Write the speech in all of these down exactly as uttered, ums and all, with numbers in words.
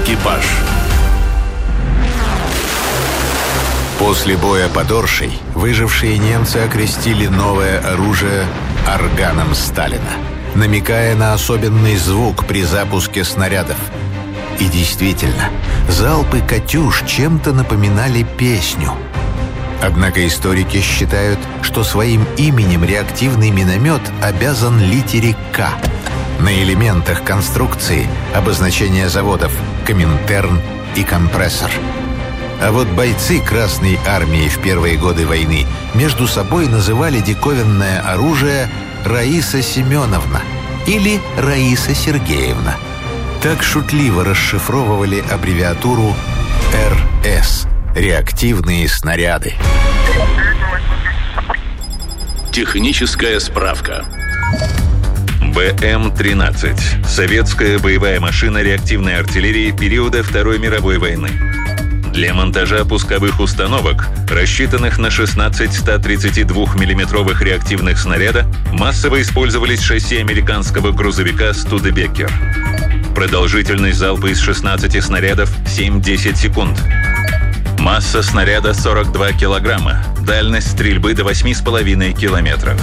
Экипаж. После боя под Оршей выжившие немцы окрестили новое оружие органом Сталина, намекая на особенный звук при запуске снарядов. И действительно, залпы «Катюш» чем-то напоминали песню. Однако историки считают, что своим именем реактивный миномет обязан литере «К». На элементах конструкции обозначения заводов «Коминтерн» и «Компрессор». А вот бойцы Красной Армии в первые годы войны между собой называли диковинное оружие «Раиса Семеновна» или «Раиса Сергеевна». Так шутливо расшифровывали аббревиатуру эр эс – реактивные снаряды. Техническая справка. бэ эм тринадцать – советская боевая машина реактивной артиллерии периода Второй мировой войны. Для монтажа пусковых установок, рассчитанных на шестнадцать ста тридцати двух миллиметровых реактивных снаряда, массово использовались шасси американского грузовика «Студебекер». Продолжительность залпа из шестнадцати снарядов – семь-десять секунд. Масса снаряда – сорок два килограмма. Дальность стрельбы до восьми с половиной километров.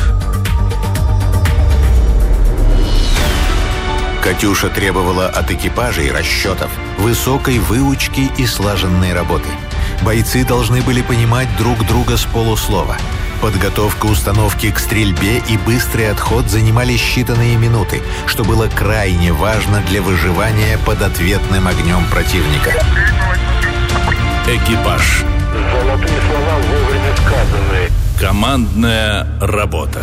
«Катюша» требовала от экипажей расчетов, высокой выучки и слаженной работы. Бойцы должны были понимать друг друга с полуслова. Подготовка установки к стрельбе и быстрый отход занимали считанные минуты, что было крайне важно для выживания под ответным огнем противника. Экипаж. Золотые слова вовремя сказаны. Командная работа.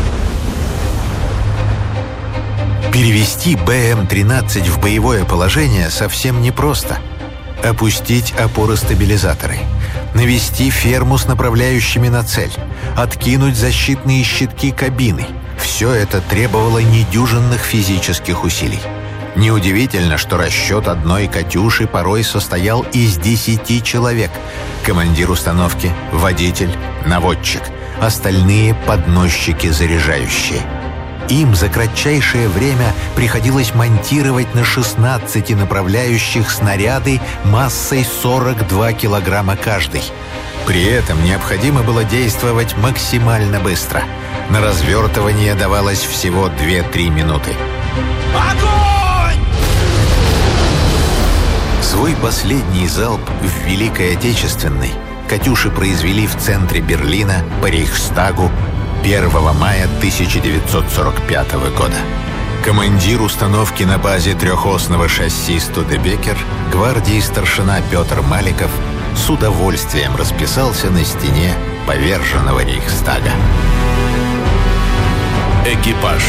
Перевести бэ эм тринадцать в боевое положение совсем непросто. Опустить опоростабилизаторы, навести ферму с направляющими на цель, откинуть защитные щитки кабины. Все это требовало недюжинных физических усилий. Неудивительно, что расчет одной «Катюши» порой состоял из десяти человек. Командир установки, водитель, наводчик, остальные подносчики-заряжающие. Им за кратчайшее время приходилось монтировать на шестнадцати направляющих снаряды массой сорок два килограмма каждый. При этом необходимо было действовать максимально быстро. На развертывание давалось всего две-три минуты. Огонь! Свой последний залп в Великой Отечественной «Катюши» произвели в центре Берлина по Рейхстагу первого мая тысяча девятьсот сорок пятого года. Командир установки на базе трехосного шасси «Студебекер», гвардии старшина Петр Маликов, с удовольствием расписался на стене поверженного Рейхстага. Экипаж.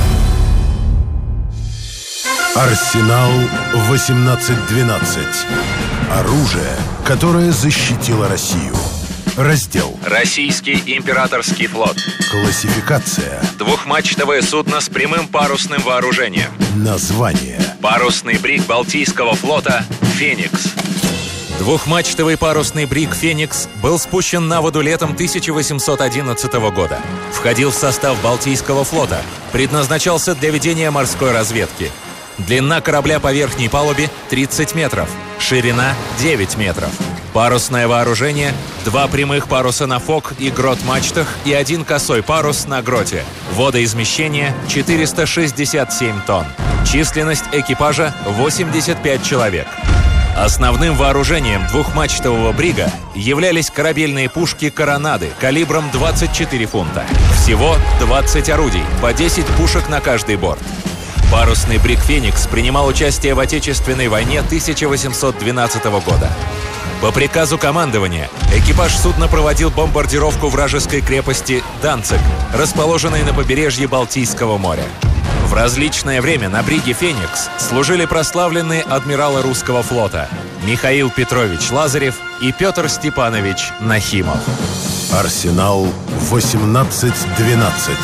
Арсенал восемнадцать двенадцать. Оружие, которое защитило Россию. Раздел. Российский императорский флот. Классификация. Двухмачтовое судно с прямым парусным вооружением. Название. Парусный бриг Балтийского флота «Феникс». Двухмачтовый парусный бриг «Феникс» был спущен на воду летом тысяча восемьсот одиннадцатого года. Входил в состав Балтийского флота. Предназначался для ведения морской разведки. Длина корабля по верхней палубе – тридцать метров. Ширина – девять метров. Парусное вооружение – два прямых паруса на фок и грот-мачтах и один косой парус на гроте. Водоизмещение – четыреста шестьдесят семь тонн. Численность экипажа – восемьдесят пять человек. Основным вооружением двухмачтового брига являлись корабельные пушки «Коронады» калибром двадцать четыре фунта. Всего двадцать орудий, по десять пушек на каждый борт. Парусный бриг «Феникс» принимал участие в Отечественной войне тысяча восемьсот двенадцатого года. По приказу командования экипаж судна проводил бомбардировку вражеской крепости Данциг, расположенной на побережье Балтийского моря. В различное время на бриге «Феникс» служили прославленные адмиралы русского флота Михаил Петрович Лазарев и Петр Степанович Нахимов. Арсенал восемнадцать двенадцать.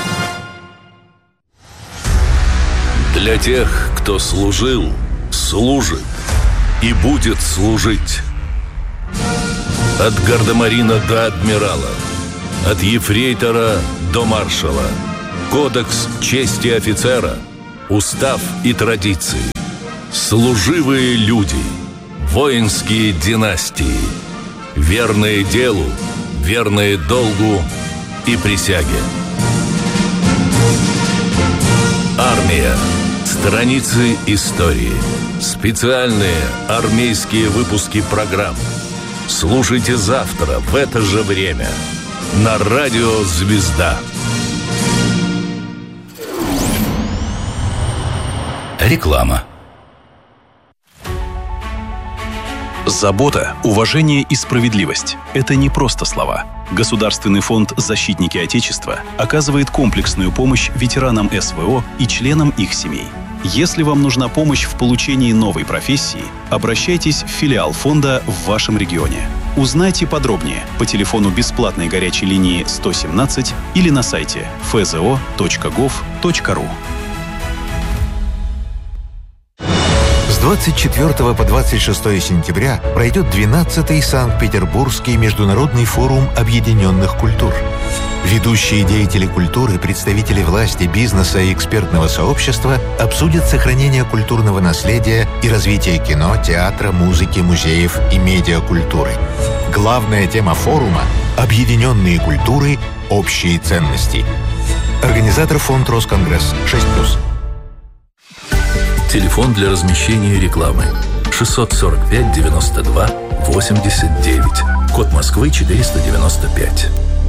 Для тех, кто служил, служит и будет служить. От гардемарина до адмирала, от ефрейтора до маршала. Кодекс чести офицера, устав и традиции. Служивые люди, воинские династии, верные делу, верные долгу и присяге. Армия. Страницы истории. Специальные армейские выпуски программ. Слушайте завтра в это же время на радио «Звезда». Реклама. Забота, уважение и справедливость – это не просто слова. Государственный фонд «Защитники Отечества» оказывает комплексную помощь ветеранам эс вэ о и членам их семей. Если вам нужна помощь в получении новой профессии, обращайтесь в филиал фонда в вашем регионе. Узнайте подробнее по телефону бесплатной горячей линии сто семнадцать или на сайте эф зэ о точка гов точка ру. С двадцать четвёртого по двадцать шестое сентября пройдет двенадцатый Санкт-Петербургский международный форум объединенных культур. Ведущие деятели культуры, представители власти, бизнеса и экспертного сообщества обсудят сохранение культурного наследия и развитие кино, театра, музыки, музеев и медиакультуры. Главная тема форума – объединенные культуры, общие ценности. Организатор фонд Росконгресс шесть плюс. Телефон для размещения рекламы шестьсот сорок пять девяносто два восемьдесят девять. Код Москвы четыреста девяносто пять.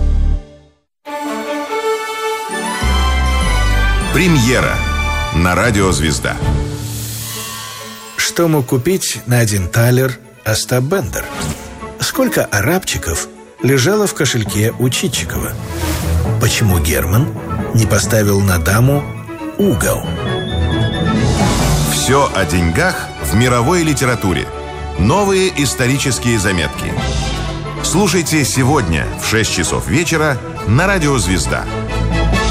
Премьера на радио «Звезда». Что мог купить на один талер Остап Бендер? Сколько арабчиков лежало в кошельке у Чичикова? Почему Герман не поставил на даму угол? Все о деньгах в мировой литературе. Новые исторические заметки. Слушайте сегодня в шесть часов вечера на радио «Звезда».